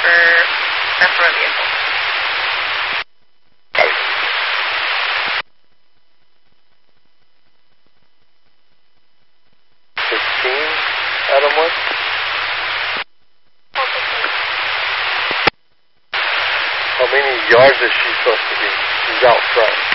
for a vehicle. 16, Adamwood. How many yards is she supposed to be? She's out front.